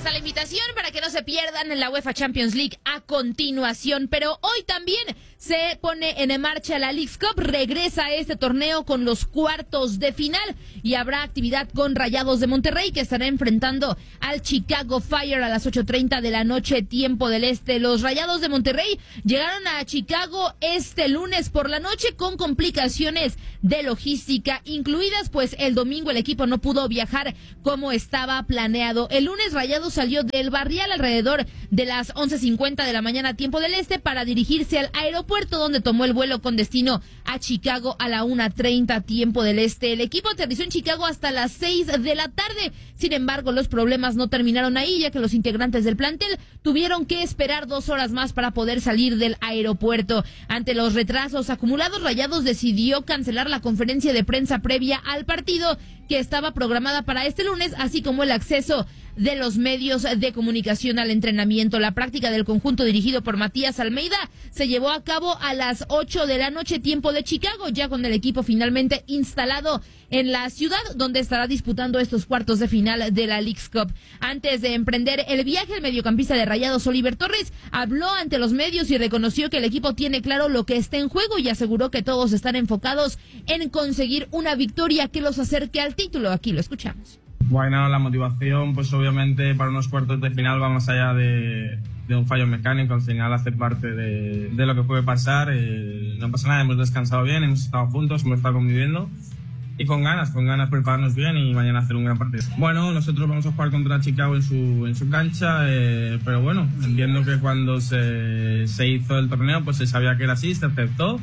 está la invitación para que no se pierdan en la UEFA Champions League a continuación. Pero hoy también se pone en marcha la Leagues Cup. Regresa este torneo con los cuartos de final y habrá actividad con Rayados de Monterrey, que estará enfrentando al Chicago Fire a las 8:30 de la noche, tiempo del este. Los Rayados de Monterrey llegaron a Chicago este lunes por la noche con complicaciones de logística incluidas, pues el domingo el equipo no pudo viajar como estaba planeado. El lunes Rayados salió del Barrial alrededor de las 11:50 de la mañana, tiempo del este, para dirigirse al aeropuerto, donde tomó el vuelo con destino a Chicago a la 1:30 tiempo del este. El equipo aterrizó en Chicago hasta las 6 de la tarde. Sin embargo, los problemas no terminaron ahí, ya que los integrantes del plantel tuvieron que esperar 2 horas más para poder salir del aeropuerto. Ante los retrasos acumulados, Rayados decidió cancelar la conferencia de prensa previa al partido, que estaba programada para este lunes, así como el acceso de los medios de comunicación al entrenamiento. La práctica del conjunto dirigido por Matías Almeida se llevó a cabo a las 8 de la noche, tiempo de Chicago, ya con el equipo finalmente instalado en la ciudad, donde estará disputando estos cuartos de final de la Leagues Cup. Antes de emprender el viaje, el mediocampista de Rayados, Oliver Torres, habló ante los medios y reconoció que el equipo tiene claro lo que está en juego y aseguró que todos están enfocados en conseguir una victoria que los acerque al título. Aquí lo escuchamos. Bueno, la motivación, pues obviamente para unos cuartos de final va más allá de un fallo mecánico. Al final hace parte de lo que puede pasar. No pasa nada, hemos descansado bien, hemos estado juntos, hemos estado conviviendo y con ganas prepararnos bien y mañana hacer un gran partido. Bueno, nosotros vamos a jugar contra Chicago en su cancha, pero bueno, entiendo que cuando se hizo el torneo pues se sabía que era así, se aceptó.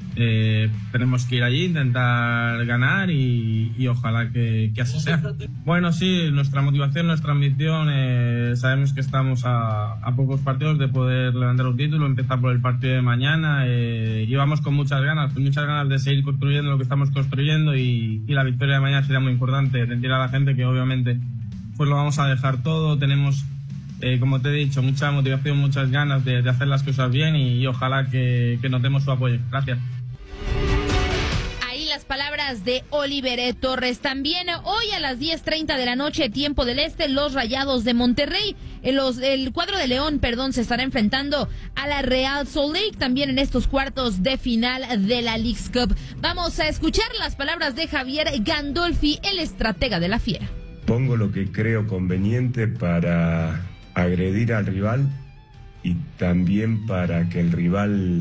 Tenemos que ir allí, intentar ganar y ojalá que así sea. Bueno, sí, nuestra motivación, nuestra ambición, sabemos que estamos a pocos partidos de poder levantar un título, empezar por el partido de mañana. Llevamos con muchas ganas de seguir construyendo lo que estamos construyendo y la victoria de mañana sería muy importante. Decir a la gente que obviamente pues lo vamos a dejar todo. Tenemos, como te he dicho, mucha motivación, muchas ganas de hacer las cosas bien y ojalá que notemos su apoyo. Gracias. Las palabras de Oliver Torres. También hoy a las 10:30 de la noche, tiempo del este, los Rayados de Monterrey, el cuadro de León, se estará enfrentando a la Real Salt Lake, también en estos cuartos de final de la Leagues Cup. Vamos a escuchar las palabras de Javier Gandolfi, el estratega de la Fiera. Pongo lo que creo conveniente para agredir al rival y también para que el rival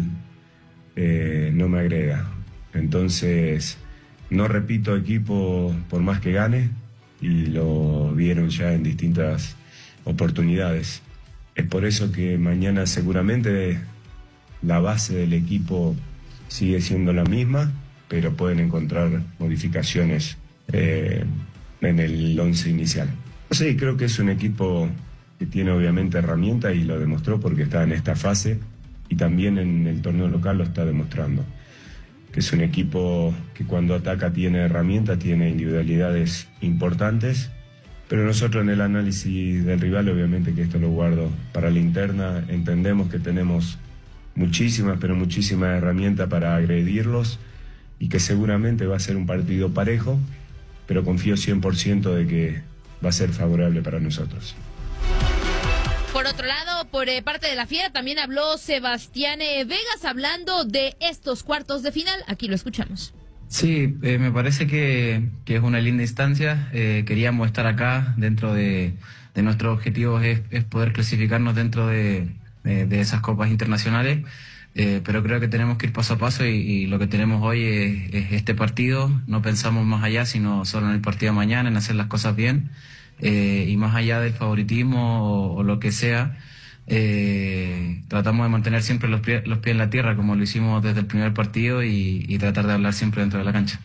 no me agreda. Entonces, no repito equipo por más que gane, y lo vieron ya en distintas oportunidades. Es por eso que mañana seguramente la base del equipo sigue siendo la misma, pero pueden encontrar modificaciones en el 11 inicial. Sí, creo que es un equipo que tiene obviamente herramientas y lo demostró porque está en esta fase y también en el torneo local lo está demostrando. Es un equipo que cuando ataca tiene herramientas, tiene individualidades importantes, pero nosotros en el análisis del rival, obviamente que esto lo guardo para la interna, entendemos que tenemos muchísimas herramientas para agredirlos y que seguramente va a ser un partido parejo, pero confío 100% de que va a ser favorable para nosotros. Por otro lado, por parte de la Fiera también habló Sebastián Vegas, hablando de estos cuartos de final. Aquí lo escuchamos. Sí, me parece que es una linda instancia. Queríamos estar acá. Dentro de nuestros objetivos es poder clasificarnos dentro de esas copas internacionales. Pero creo que tenemos que ir paso a paso y lo que tenemos hoy es este partido. No pensamos más allá, sino solo en el partido de mañana, en hacer las cosas bien. Y más allá del favoritismo o lo que sea, tratamos de mantener siempre los pies en la tierra, como lo hicimos desde el primer partido, y tratar de hablar siempre dentro de la cancha.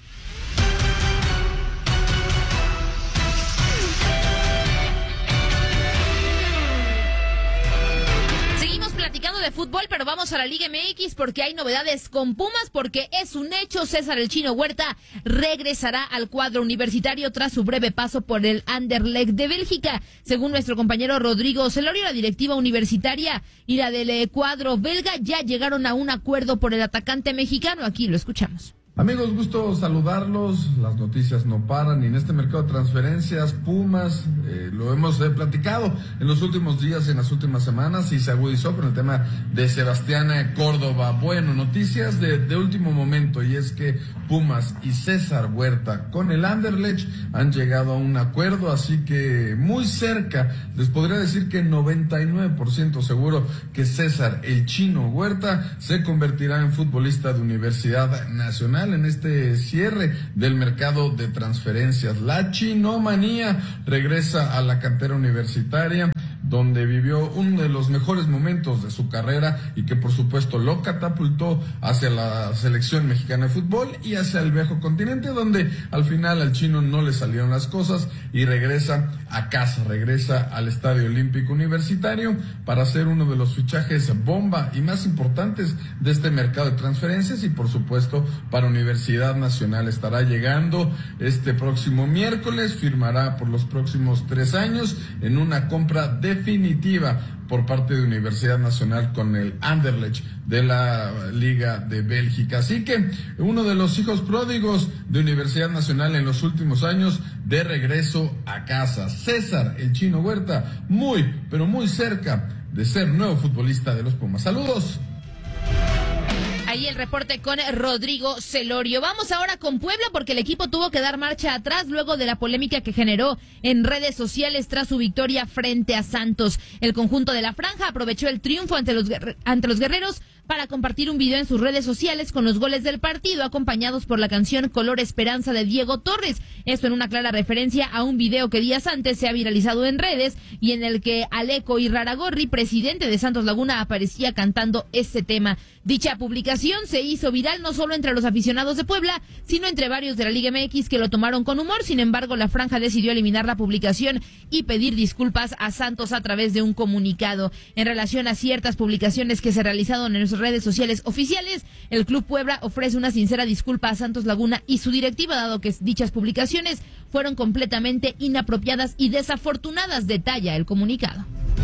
De fútbol, pero vamos a la Liga MX porque hay novedades con Pumas, porque es un hecho, César el Chino Huerta regresará al cuadro universitario tras su breve paso por el Anderlecht de Bélgica. Según nuestro compañero Rodrigo Celorio, la directiva universitaria y la del cuadro belga ya llegaron a un acuerdo por el atacante mexicano. Aquí lo escuchamos. Amigos, gusto saludarlos. Las noticias no paran y en este mercado de transferencias, Pumas, lo hemos platicado en los últimos días, en las últimas semanas, y se agudizó con el tema de Sebastián Córdoba. Bueno, noticias de último momento, y es que Pumas y César Huerta con el Anderlecht han llegado a un acuerdo, así que muy cerca, les podría decir que 99% seguro que César el Chino Huerta se convertirá en futbolista de Universidad Nacional en este cierre del mercado de transferencias. La chinomanía regresa a la cantera universitaria, donde vivió uno de los mejores momentos de su carrera y que por supuesto lo catapultó hacia la selección mexicana de fútbol y hacia el viejo continente, donde al final al Chino no le salieron las cosas y regresa a casa, regresa al Estadio Olímpico Universitario para ser uno de los fichajes bomba y más importantes de este mercado de transferencias, y por supuesto para Universidad Nacional. Estará llegando este próximo miércoles, firmará por los próximos 3 años en una compra definitiva por parte de Universidad Nacional con el Anderlecht de la Liga de Bélgica. Así que uno de los hijos pródigos de Universidad Nacional en los últimos años de regreso a casa. César el Chino Huerta, muy, pero muy cerca de ser nuevo futbolista de los Pumas. Saludos. Ahí el reporte con Rodrigo Celorio. Vamos ahora con Puebla, porque el equipo tuvo que dar marcha atrás luego de la polémica que generó en redes sociales tras su victoria frente a Santos. El conjunto de la Franja aprovechó el triunfo ante los guerreros para compartir un video en sus redes sociales con los goles del partido, acompañados por la canción Color Esperanza de Diego Torres. Esto en una clara referencia a un video que días antes se ha viralizado en redes y en el que Aleco Iraragorri, presidente de Santos Laguna, aparecía cantando este tema. Dicha publicación se hizo viral no solo entre los aficionados de Puebla, sino entre varios de la Liga MX que lo tomaron con humor. Sin embargo, la Franja decidió eliminar la publicación y pedir disculpas a Santos a través de un comunicado. En relación a ciertas publicaciones que se realizaron en sus redes sociales oficiales, el Club Puebla ofrece una sincera disculpa a Santos Laguna y su directiva, dado que dichas publicaciones fueron completamente inapropiadas y desafortunadas, detalla el comunicado.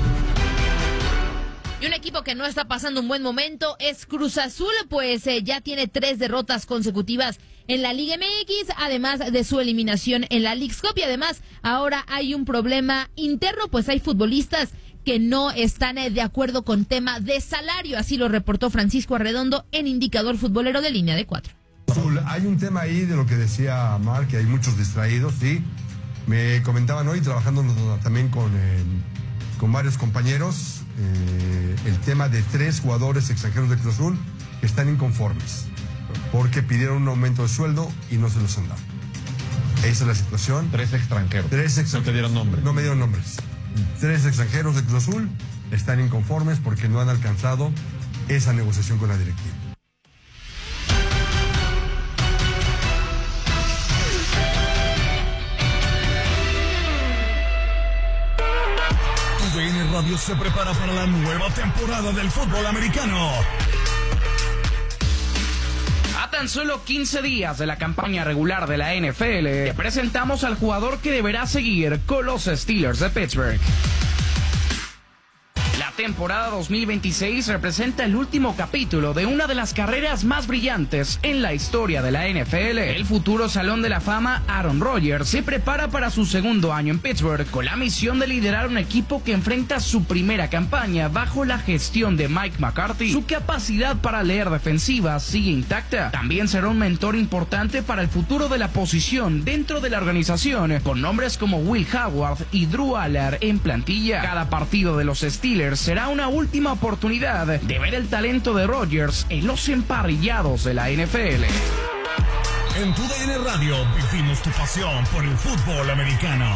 Y un equipo que no está pasando un buen momento es Cruz Azul, pues ya tiene 3 derrotas consecutivas en la Liga MX, además de su eliminación en la Leagues Cup, y además ahora hay un problema interno, pues hay futbolistas que no están de acuerdo con tema de salario, así lo reportó Francisco Arredondo en Indicador Futbolero de Línea de 4. Hay un tema ahí de lo que decía Mar, que hay muchos distraídos, sí. Me comentaban hoy, trabajando también con varios compañeros, el tema de 3 jugadores extranjeros de Cruz Azul que están inconformes porque pidieron un aumento de sueldo y no se los han dado. Esa es la situación. 3 extranjeros. No te dieron nombres. No me dieron nombres. 3 extranjeros de Cruz Azul están inconformes porque no han alcanzado esa negociación con la directiva. TUDN Radio se prepara para la nueva temporada del fútbol americano. A tan solo 15 días de la campaña regular de la NFL, te presentamos al jugador que deberá seguir con los Steelers de Pittsburgh. La temporada 2026 representa el último capítulo de una de las carreras más brillantes en la historia de la NFL. El futuro Salón de la Fama Aaron Rodgers se prepara para su segundo año en Pittsburgh con la misión de liderar un equipo que enfrenta su primera campaña bajo la gestión de Mike McCarthy. Su capacidad para leer defensivas sigue intacta. También será un mentor importante para el futuro de la posición dentro de la organización, con nombres como Will Howard y Drew Aller en plantilla. Cada partido de los Steelers será una última oportunidad de ver el talento de Rodgers en los emparrillados de la NFL. En TUDN Radio vivimos tu pasión por el fútbol americano.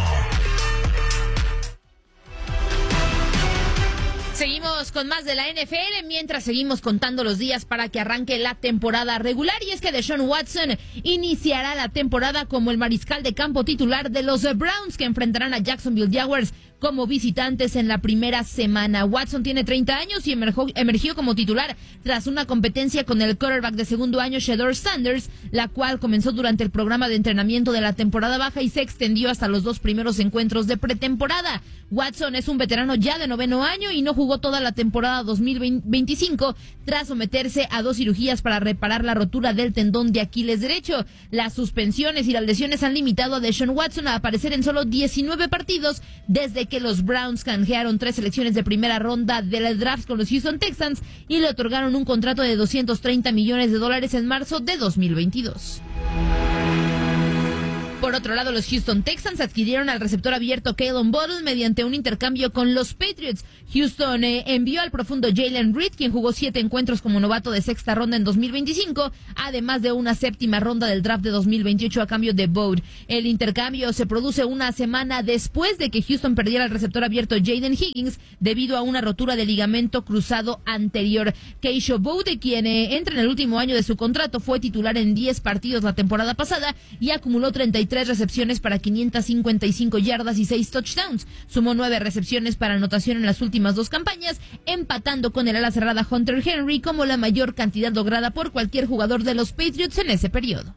Seguimos con más de la NFL mientras seguimos contando los días para que arranque la temporada regular, y es que Deshaun Watson iniciará la temporada como el mariscal de campo titular de los Browns, que enfrentarán a Jacksonville Jaguars como visitantes en la primera semana. Watson tiene 30 años y emergió como titular tras una competencia con el quarterback de segundo año Shedeur Sanders, la cual comenzó durante el programa de entrenamiento de la temporada baja y se extendió hasta los 2 primeros encuentros de pretemporada. Watson es un veterano ya de 9º año y no jugó toda toda la temporada 2025 tras someterse a 2 cirugías para reparar la rotura del tendón de Aquiles derecho. Las suspensiones y las lesiones han limitado a Deshaun Watson a aparecer en solo 19 partidos desde que los Browns canjearon 3 selecciones de primera ronda del draft con los Houston Texans y le otorgaron un contrato de $230 millones en marzo de 2022. Por otro lado, los Houston Texans adquirieron al receptor abierto Kalen Butler mediante un intercambio con los Patriots. Houston envió al profundo Jalen Reed, quien jugó 7 encuentros como novato de sexta ronda en 2025, además de una séptima ronda del draft de 2028 a cambio de Bode. El intercambio se produce una semana después de que Houston perdiera al receptor abierto Jaden Higgins debido a una rotura de ligamento cruzado anterior. Keisha Bode, quien entra en el último año de su contrato, fue titular en 10 partidos la temporada pasada y acumuló 33 recepciones para 555 yardas y 6 touchdowns. Sumó 9 recepciones para anotación en las últimas 2 campañas, empatando con el ala cerrada Hunter Henry como la mayor cantidad lograda por cualquier jugador de los Patriots en ese periodo.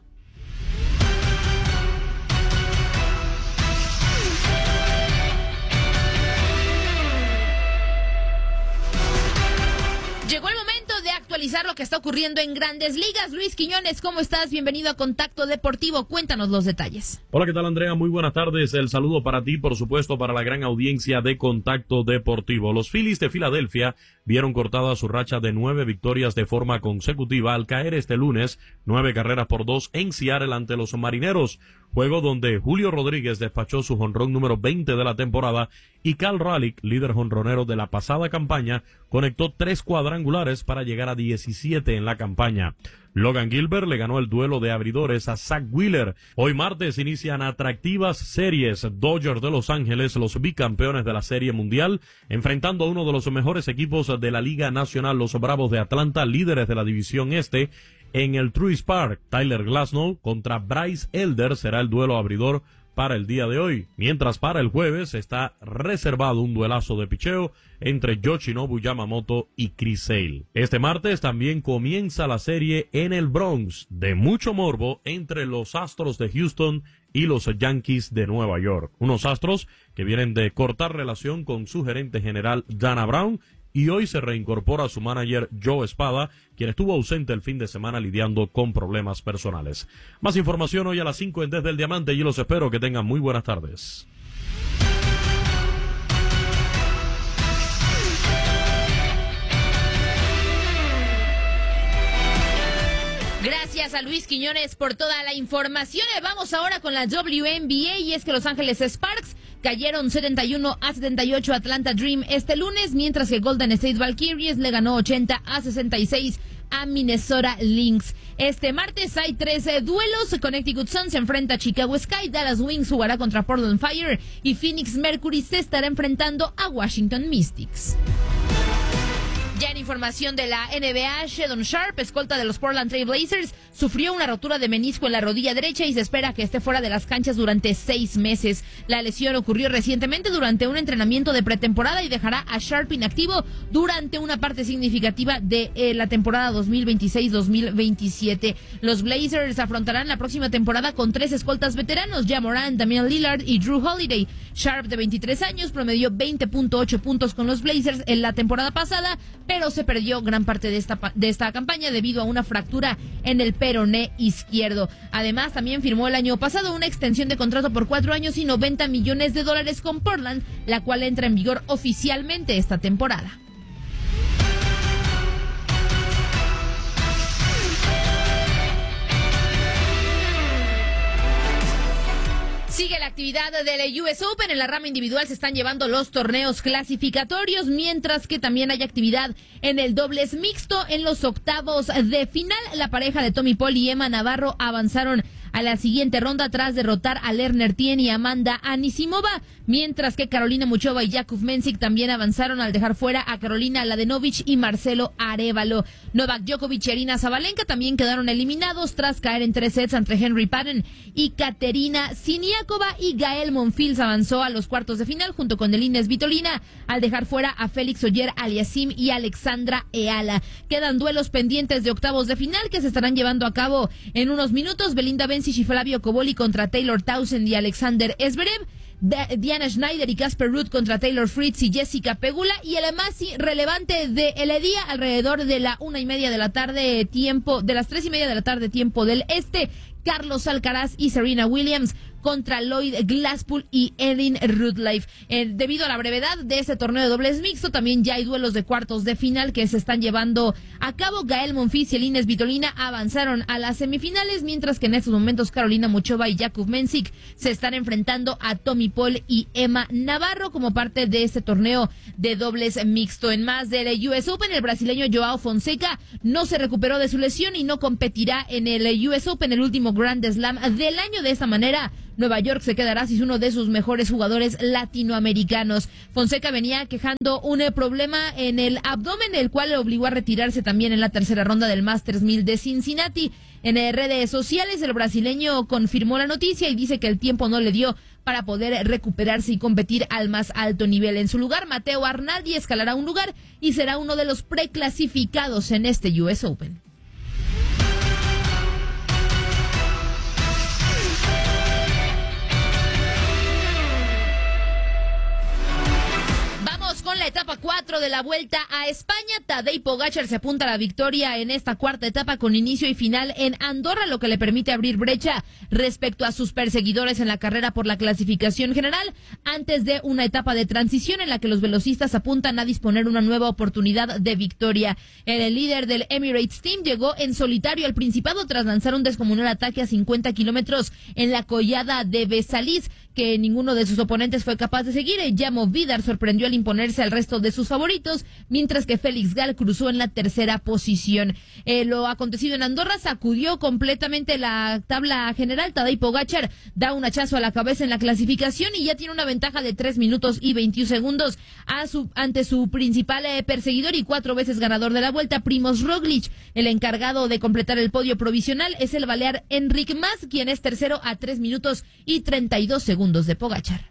Llegó el momento de actualizar lo que está ocurriendo en Grandes Ligas. Luis Quiñones, ¿cómo estás? Bienvenido a Contacto Deportivo. Cuéntanos los detalles. Hola, ¿qué tal, Andrea? Muy buenas tardes. El saludo para ti, por supuesto, para la gran audiencia de Contacto Deportivo. Los Phillies de Filadelfia vieron cortada su racha de 9 victorias de forma consecutiva al caer este lunes 9 carreras por 2 en Seattle ante los Marineros. Juego donde Julio Rodríguez despachó su jonrón número 20 de la temporada y Cal Raleigh, líder jonronero de la pasada campaña, conectó 3 cuadrangulares para llegar a 17 en la campaña. Logan Gilbert le ganó el duelo de abridores a Zach Wheeler. Hoy martes inician atractivas series. Dodgers de Los Ángeles, los bicampeones de la Serie Mundial, enfrentando a uno de los mejores equipos de la Liga Nacional, los Bravos de Atlanta, líderes de la División Este, en el Truist Park. Tyler Glasnow contra Bryce Elder será el duelo abridor para el día de hoy, mientras para el jueves está reservado un duelazo de picheo entre Yoshinobu Yamamoto y Chris Sale. Este martes también comienza la serie en el Bronx, de mucho morbo, entre los Astros de Houston y los Yankees de Nueva York. Unos Astros que vienen de cortar relación con su gerente general Dana Brown, y hoy se reincorpora su manager Joe Espada, quien estuvo ausente el fin de semana lidiando con problemas personales. Más información hoy a las 5 en Desde el Diamante y los espero que tengan muy buenas tardes. Gracias a Luis Quiñones por toda la información. Vamos ahora con la WNBA y es que Los Ángeles Sparks cayeron 71-78 a Atlanta Dream este lunes, mientras que Golden State Valkyries le ganó 80-66 a Minnesota Lynx. Este martes hay 13 duelos. Connecticut Sun se enfrenta a Chicago Sky, Dallas Wings jugará contra Portland Fire y Phoenix Mercury se estará enfrentando a Washington Mystics. Ya en información de la NBA, Sheldon Sharp, escolta de los Portland Trail Blazers, sufrió una rotura de menisco en la rodilla derecha y se espera que esté fuera de las canchas durante 6 meses. La lesión ocurrió recientemente durante un entrenamiento de pretemporada y dejará a Sharp inactivo durante una parte significativa de la temporada 2026-2027. Los Blazers afrontarán la próxima temporada con 3 escoltas veteranos, Ja Morant, Damian Lillard y Drew Holiday. Sharp, de 23 años, promedió 20.8 puntos con los Blazers en la temporada pasada, pero se perdió gran parte de esta campaña debido a una fractura en el peroné izquierdo. Además, también firmó el año pasado una extensión de contrato por 4 años y $90 millones con Portland, la cual entra en vigor oficialmente esta temporada. Sigue la actividad del US Open. En la rama individual se están llevando los torneos clasificatorios, mientras que también hay actividad en el dobles mixto. En los octavos de final, la pareja de Tommy Paul y Emma Navarro avanzaron a la siguiente ronda tras derrotar a Lerner Tien y Amanda Anisimova, mientras que Carolina Muchova y Jakub Mensik también avanzaron al dejar fuera a Carolina Mladenovic y Marcelo Arévalo. Novak Djokovic y Aryna Sabalenka también quedaron eliminados tras caer en 3 sets ante Henry Patton y Katerina Siniakova, y Gael Monfils avanzó a los cuartos de final junto con Delines Svitolina al dejar fuera a Félix Auger-Aliassime y Alexandra Eala. Quedan duelos pendientes de octavos de final que se estarán llevando a cabo en unos minutos. Belinda Bencic y Flavio Cobolli contra Taylor Townsend y Alexander Zverev. Diana Schneider y Casper Ruud contra Taylor Fritz y Jessica Pegula, y el más relevante de el día alrededor de la 1:30 de la tarde de las 3:30 de la tarde tiempo del este, Carlos Alcaraz y Serena Williams contra Lloyd Glasspool y Erin Rudleif. Debido a la brevedad de este torneo de dobles mixto, también ya hay duelos de cuartos de final que se están llevando a cabo. Gael Monfils y Elina Svitolina avanzaron a las semifinales, mientras que en estos momentos Carolina Muchova y Jakub Mensik se están enfrentando a Tommy Paul y Emma Navarro como parte de este torneo de dobles mixto. En más del US Open, el brasileño Joao Fonseca no se recuperó de su lesión y no competirá en el US Open, el último Grand Slam del año. De esta manera, Nueva York se quedará sin uno de sus mejores jugadores latinoamericanos. Fonseca venía quejando un problema en el abdomen, el cual le obligó a retirarse también en la tercera ronda del Masters 1000 de Cincinnati. En redes sociales, el brasileño confirmó la noticia y dice que el tiempo no le dio para poder recuperarse y competir al más alto nivel. En su lugar, Mateo Arnaldi escalará un lugar y será uno de los preclasificados en este US Open. Con la etapa 4 de la Vuelta a España, Tadej Pogačar se apunta a la victoria en esta cuarta etapa con inicio y final en Andorra, lo que le permite abrir brecha respecto a sus perseguidores en la carrera por la clasificación general, antes de una etapa de transición en la que los velocistas apuntan a disponer una nueva oportunidad de victoria. El líder del Emirates Team llegó en solitario al Principado tras lanzar un descomunal ataque a 50 kilómetros en la collada de Besalís, que ninguno de sus oponentes fue capaz de seguir. Jamo Vidar sorprendió al imponerse al resto de sus favoritos, mientras que Félix Gall cruzó en la tercera posición. Lo acontecido en Andorra sacudió completamente la tabla general. Tadej Pogačar da un hachazo a la cabeza en la clasificación y ya tiene una ventaja de 3 minutos y 21 segundos ante su principal perseguidor y 4 veces ganador de la Vuelta, Primož Roglič. El encargado de completar el podio provisional es el balear Enric Mas, quien es tercero a 3 minutos y 32 segundos de Pogačar.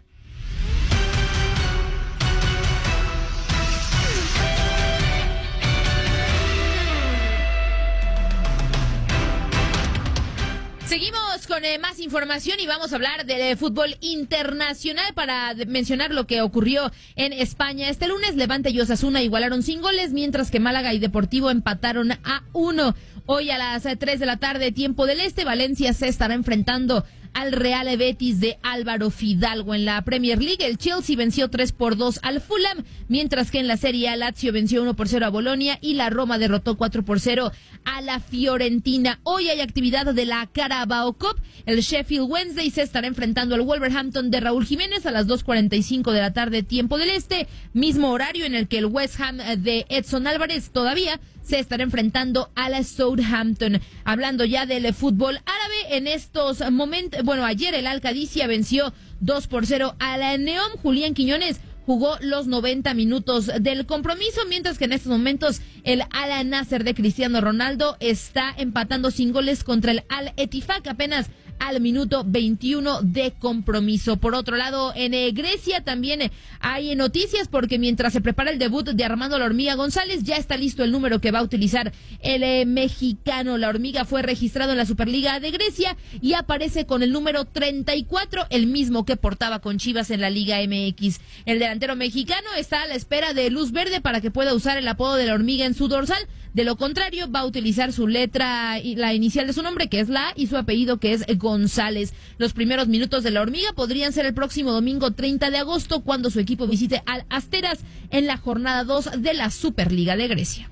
Seguimos con más información y vamos a hablar de fútbol internacional para mencionar lo que ocurrió en España. Este lunes, Levante y Osasuna igualaron sin goles, mientras que Málaga y Deportivo empataron a 1. Hoy a las 3 de la tarde, tiempo del este, Valencia se estará enfrentando al Real Betis de Álvaro Fidalgo. En la Premier League, el Chelsea venció 3-2 al Fulham, mientras que en la Serie A, Lazio venció 1-0 a Bolonia y la Roma derrotó 4-0 a la Fiorentina. Hoy hay actividad de la Carabao Cup. El Sheffield Wednesday se estará enfrentando al Wolverhampton de Raúl Jiménez a las 2:45 de la tarde, tiempo del este, mismo horario en el que el West Ham de Edson Álvarez todavía se estará enfrentando a la Southampton. Hablando ya del fútbol árabe, en estos momentos, ayer el Al-Qadisiyah venció 2-0 a la Neom. Julián Quiñones jugó los 90 minutos del compromiso, mientras que en estos momentos el Al-Nassr de Cristiano Ronaldo está empatando sin goles contra el Al-Etifak apenas al minuto 21 de compromiso. Por otro lado, en Grecia también hay noticias, porque mientras se prepara el debut de Armando La Hormiga González, ya está listo el número que va a utilizar el mexicano. La Hormiga fue registrado en la Superliga de Grecia y aparece con el número 34, el mismo que portaba con Chivas en la Liga MX. El delantero mexicano está a la espera de luz verde para que pueda usar el apodo de La Hormiga en su dorsal. De lo contrario, va a utilizar su letra y la inicial de su nombre, que es la A, y su apellido, que es González. Los primeros minutos de La Hormiga podrían ser el próximo domingo 30 de agosto, cuando su equipo visite al Asteras en la jornada 2 de la Superliga de Grecia.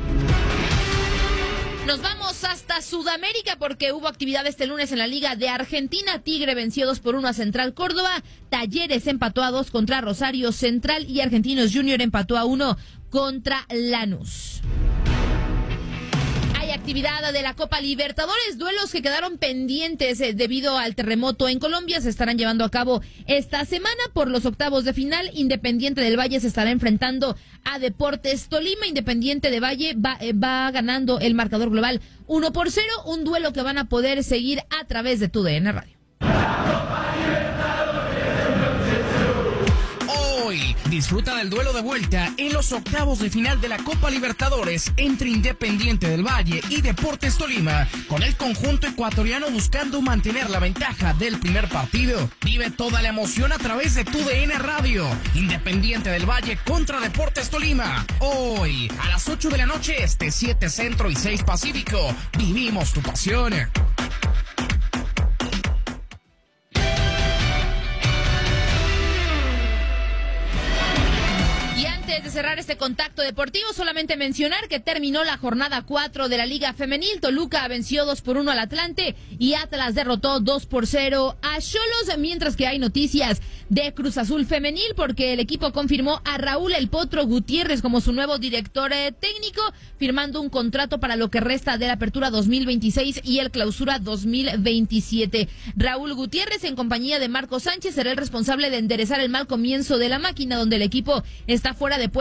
Nos vamos hasta Sudamérica, porque hubo actividad este lunes en la Liga de Argentina. Tigre venció 2-1 a Central Córdoba. Talleres empató a 2 contra Rosario Central y Argentinos Junior empató a 1 contra Lanús. Hay actividad de la Copa Libertadores, duelos que quedaron pendientes debido al terremoto en Colombia se estarán llevando a cabo esta semana. Por los octavos de final, Independiente del Valle se estará enfrentando a Deportes Tolima. Independiente de Valle va ganando el marcador global 1-0, un duelo que van a poder seguir a través de TUDN Radio. hoy. Disfruta del duelo de vuelta en los octavos de final de la Copa Libertadores entre Independiente del Valle y Deportes Tolima, con el conjunto ecuatoriano buscando mantener la ventaja del primer partido. Vive toda la emoción a través de TUDN Radio. Independiente del Valle contra Deportes Tolima. Hoy, a las 8 de la noche 7 Centro y 6 Pacífico. Vivimos tu pasión. Antes de cerrar este contacto deportivo, solamente mencionar que terminó la jornada 4 de la Liga Femenil. Toluca venció 2-1 al Atlante y Atlas derrotó 2-0 a Xolos, mientras que hay noticias de Cruz Azul Femenil porque el equipo confirmó a Raúl El Potro Gutiérrez como su nuevo director técnico, firmando un contrato para lo que resta de la apertura 2026 y el clausura 2027. Raúl Gutiérrez, en compañía de Marco Sánchez, será el responsable de enderezar el mal comienzo de la máquina, donde el equipo está fuera de